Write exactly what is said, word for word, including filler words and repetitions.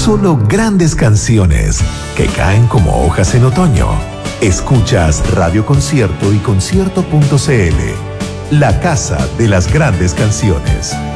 solo grandes canciones que caen como hojas en otoño. Escuchas Radio Concierto y concierto punto c l, la casa de las grandes canciones.